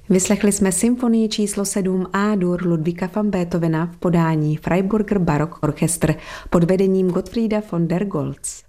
Vyslechli jsme symfonii číslo 7 A-dur Ludvíka van Beethovena v podání Freiburger Barock Orchester pod vedením Gottfrieda von der Goltz.